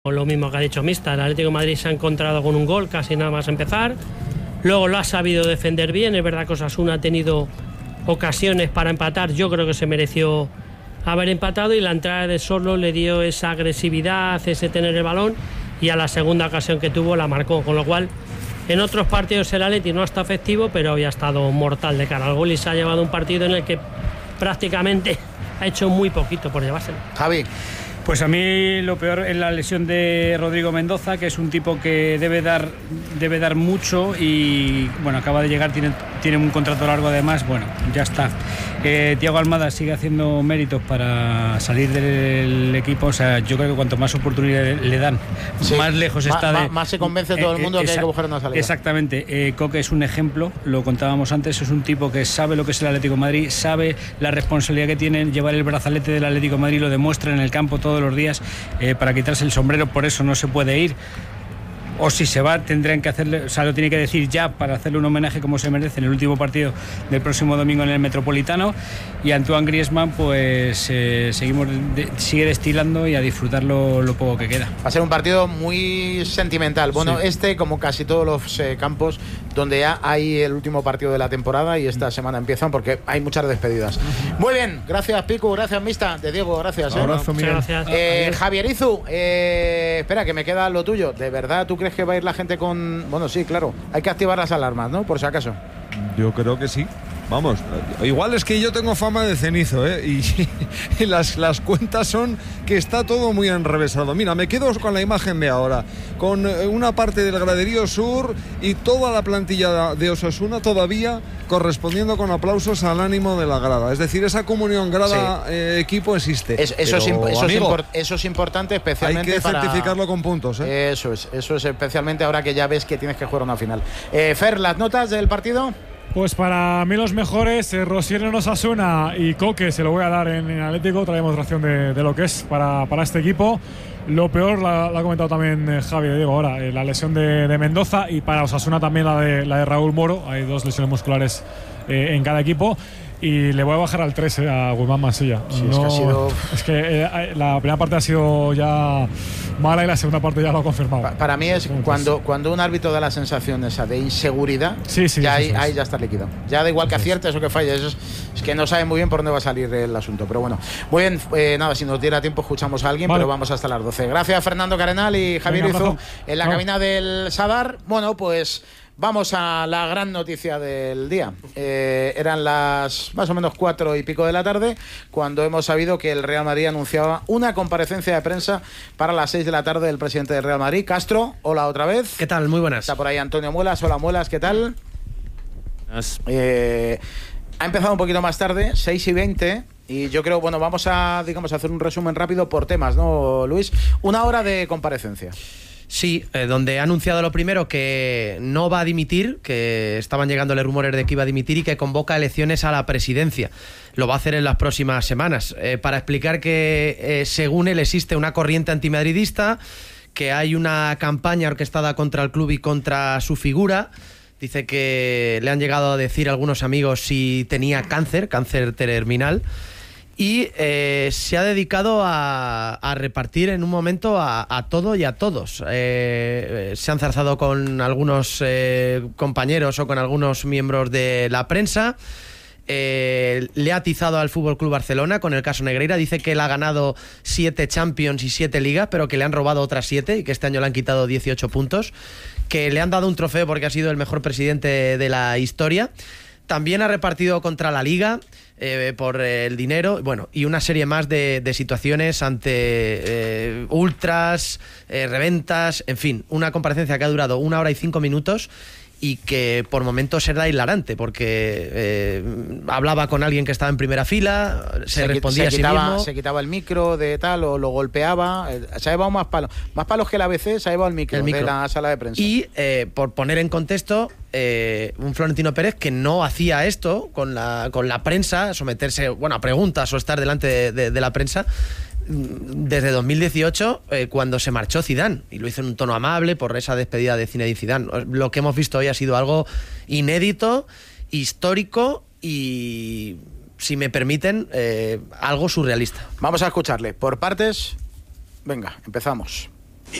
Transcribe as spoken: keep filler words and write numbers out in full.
Lo mismo que ha dicho Mista, el Atlético de Madrid se ha encontrado con un gol casi nada más empezar, luego lo ha sabido defender bien. Es verdad que Osasuna ha tenido ocasiones para empatar, yo creo que se mereció haber empatado, y la entrada de Sorlo le dio esa agresividad, ese tener el balón, y a la segunda ocasión que tuvo la marcó, con lo cual en otros partidos el Atleti no ha estado efectivo, pero hoy ha estado mortal de cara al gol y se ha llevado un partido en el que prácticamente ha hecho muy poquito por llevárselo. Javi. Pues a mí lo peor es la lesión de Rodrigo Mendoza, que es un tipo que debe dar debe dar mucho y bueno, acaba de llegar, tiene, tiene un contrato largo además, bueno, ya está. Eh, Thiago Almada sigue haciendo méritos para salir del equipo, o sea, yo creo que cuanto más oportunidades le dan, sí, más lejos más, está de... Más, más se convence todo eh, el mundo eh, que hay que buscar una salida. Exactamente, eh, Coque es un ejemplo, lo contábamos antes, es un tipo que sabe lo que es el Atlético de Madrid, sabe la responsabilidad que tiene llevar el brazalete del Atlético de Madrid, lo demuestra en el campo todo todos los días, eh, para quitarse el sombrero, por eso no se puede ir, o si se va tendrían que hacerle, o sea, lo tiene que decir ya para hacerle un homenaje como se merece en el último partido del próximo domingo en el Metropolitano. Y Antoine Griezmann pues eh, seguimos de, sigue destilando y a disfrutar lo, lo poco que queda. Va a ser un partido muy sentimental, bueno, sí. Este como casi todos los eh, campos donde ya hay el último partido de la temporada y esta semana empiezan porque hay muchas despedidas. Muy bien, gracias Picu, gracias Mista, de Diego, gracias. Un abrazo, eh. Miguel. Gracias. Eh, Javier Izu, eh, espera que me queda lo tuyo, ¿de verdad tú crees que va a ir la gente con...? Bueno, sí, claro, hay que activar las alarmas, ¿no? Por si acaso. Yo creo que sí. Vamos, igual es que yo tengo fama de cenizo, ¿eh? Y, y las, las cuentas son que está todo muy enrevesado. Mira, me quedo con la imagen de ahora, con una parte del graderío sur y toda la plantilla de Osasuna todavía correspondiendo con aplausos al ánimo de la grada. Es decir, esa comunión grada-equipo sí. eh, existe. Es, eso, Pero, es imp- eso, amigo, es impor- eso es importante, especialmente hay que para... certificarlo con puntos, ¿eh? Eso es, eso es especialmente ahora que ya ves que tienes que jugar una final. Eh, Fer, ¿las notas del partido? Pues para mí los mejores, eh, Rosier en Osasuna y Coque se lo voy a dar en, en Atlético, otra demostración de, de lo que es para, para este equipo. Lo peor la, la ha comentado también eh, Javi, digo ahora, eh, la lesión de, de Mendoza, y para Osasuna también la de, la de Raúl Moro. Hay dos lesiones musculares eh, en cada equipo. Y le voy a bajar al tres eh, a Guzmán Mansilla. Sí, no, es que, ha sido... es que eh, la primera parte ha sido ya mala y la segunda parte ya lo ha confirmado. Pa- para mí es cuando, cuando un árbitro da la sensación esa de inseguridad, sí, sí, ya ahí, es. ahí ya está liquidado. Ya da igual que aciertes o que falles, es, es que no sabe muy bien por dónde va a salir el asunto. Pero bueno, muy bien, eh, nada, si nos diera tiempo escuchamos a alguien, vale. Pero vamos hasta las doce. Gracias Fernando Carenal y Javier Izu en la no. cabina del Sadar. Bueno, pues... vamos a la gran noticia del día. Eh, eran las más o menos cuatro y pico de la tarde cuando hemos sabido que el Real Madrid anunciaba una comparecencia de prensa para las seis de la tarde del presidente del Real Madrid. Castro, hola otra vez. ¿Qué tal? Muy buenas. Está por ahí Antonio Muelas. Hola Muelas, ¿qué tal? Eh, ha empezado un poquito más tarde, seis y veinte. Y yo creo, bueno, vamos a, digamos, a hacer un resumen rápido por temas, ¿no, Luis? Una hora de comparecencia. Sí, eh, donde ha anunciado lo primero que no va a dimitir, que estaban llegándole rumores de que iba a dimitir y que convoca elecciones a la presidencia. Lo va a hacer en las próximas semanas, eh, para explicar que eh, según él existe una corriente antimadridista, que hay una campaña orquestada contra el club y contra su figura. Dice que le han llegado a decir algunos amigos si tenía cáncer, cáncer terminal. Y eh, se ha dedicado a, a repartir en un momento a, a todo y a todos. Eh, se han zarzado con algunos eh, compañeros o con algunos miembros de la prensa. Eh, le ha atizado al F C Barcelona con el caso Negreira. Dice que él ha ganado siete Champions y siete Ligas, pero que le han robado otras siete y que este año le han quitado dieciocho puntos. Que le han dado un trofeo porque ha sido el mejor presidente de la historia. También ha repartido contra la Liga eh, por eh, el dinero, bueno, y una serie más de, de situaciones ante eh, ultras, eh, reventas, en fin, una comparecencia que ha durado una hora y cinco minutos y que por momentos era hilarante porque eh, hablaba con alguien que estaba en primera fila, se, se respondía se quitaba, a sí mismo. Se quitaba el micro de tal o lo golpeaba, se ha llevado más palos, más palos que la A B C, se ha llevado el micro, el micro. de la sala de prensa. Y eh, por poner en contexto, eh, un Florentino Pérez que no hacía esto con la, con la prensa, someterse bueno, a preguntas o estar delante de, de, de la prensa, desde dos mil dieciocho, eh, cuando se marchó Zidane, y lo hizo en un tono amable por esa despedida de Zinedine Zidane. Lo que hemos visto hoy ha sido algo inédito, histórico y, si me permiten, eh, algo surrealista. Vamos a escucharle por partes. Venga, empezamos.